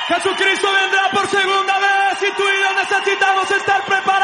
Jesucristo vendrá por segunda vez y tú y yo necesitamos estar preparados.